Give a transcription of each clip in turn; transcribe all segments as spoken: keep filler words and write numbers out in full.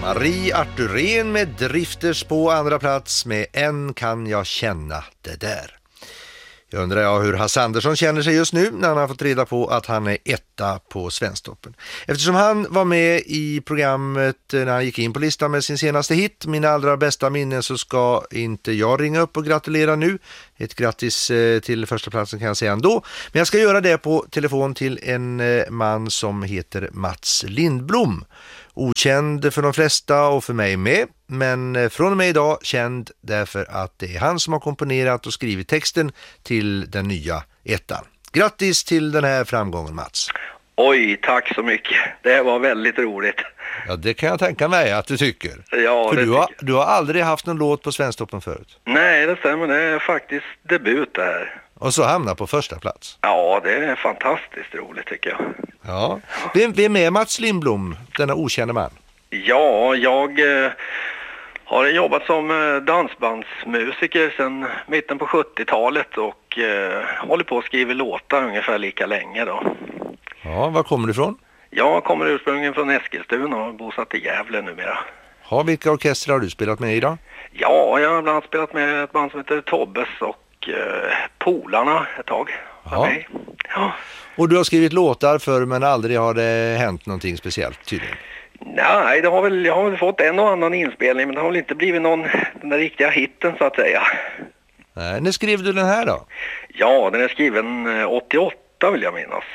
Marie Arthurén med Drifters på andra plats med En kan jag känna det där. Jag undrar jag hur Hasse Andersson känner sig just nu när han har fått reda på att han är etta på Svensktoppen. Eftersom han var med i programmet när han gick in på listan med sin senaste hit, Mina allra bästa minnen, så ska inte jag ringa upp och gratulera nu. Ett grattis till första platsen kan jag säga ändå. Men jag ska göra det på telefon till en man som heter Mats Lindblom. Okänd för de flesta och för mig med, men från och med idag känd därför att det är han som har komponerat och skrivit texten till den nya ettan. Grattis till den här framgången, Mats. Oj, tack så mycket. Det var väldigt roligt. Ja, det kan jag tänka mig att du tycker. Ja, för det du har, tycker. du har aldrig haft någon låt på Svensktoppen förut. Nej, det stämmer. Det är faktiskt debut där. Och så hamnar på första plats. Ja, det är fantastiskt roligt tycker jag. Ja. Vem, vem är Mats Lindblom, denna okända man? Ja, jag eh, har jobbat som eh, dansbandsmusiker sedan mitten på sjuttiotalet och eh, håller på att skriva låtar ungefär lika länge då. Ja, var kommer du ifrån? Jag kommer ursprungligen från Eskilstuna och har bosatt i Gävle numera. Ja, vilka orkestrar har du spelat med idag? Ja, jag har bland annat spelat med ett band som heter Tobbes och eh, Polarna ett tag. Ja. Ja. Och du har skrivit låtar för men aldrig har det hänt någonting speciellt tydligen? Nej, det har väl, jag har väl fått en och annan inspelning men det har väl inte blivit någon, den där riktiga hitten så att säga. Nej, när skrev du den här då? Ja, den är skriven åttioåtta vill jag minnas.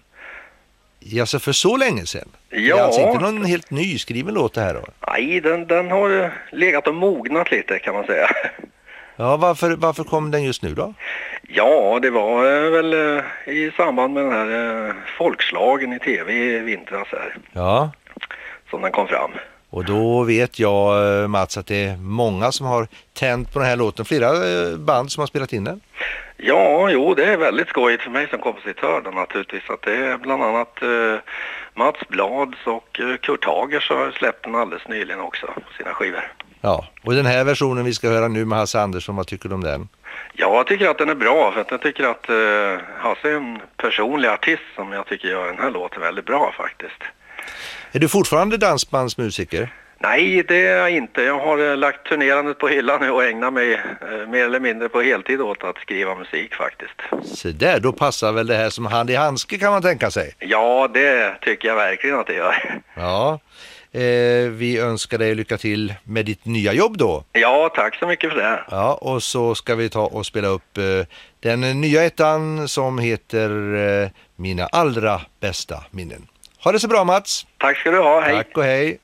Ja, så för så länge sedan? Ja. Det är alltså inte någon helt nyskriven låt det här då? Nej, den, den har legat och mognat lite kan man säga. Ja, varför, varför kom den just nu då? Ja, det var eh, väl eh, i samband med den här eh, folkslagen i tv i vintras här. Ja. Som den kom fram. Och då vet jag, Mats, att det är många som har tänt på den här låten. Flera band som har spelat in den. Ja, jo, det är väldigt skojigt för mig som kompositör då, naturligtvis. Att det är bland annat eh, Mats Blads och eh, Kurt Hagers har släppt den alldeles nyligen också på sina skivor. Ja, och den här versionen vi ska höra nu med Hasse Andersson, vad tycker du om den? Ja, jag tycker att den är bra för att jag tycker att eh, Hasse är en personlig artist som jag tycker gör den här låten väldigt bra faktiskt. Är du fortfarande dansbandsmusiker? Nej, det är jag inte. Jag har eh, lagt turnerandet på hyllan nu och ägnat mig eh, mer eller mindre på heltid åt att skriva musik faktiskt. Så där, då passar väl det här som hand i handske kan man tänka sig. Ja, det tycker jag verkligen att det gör. Ja, eh, vi önskar dig lycka till med ditt nya jobb då. Ja, tack så mycket för det. Ja, och så ska vi ta och spela upp eh, den nya ettan som heter eh, Mina allra bästa minnen. Ha det så bra, Mats. Tack ska du ha, hej. Tack och hej.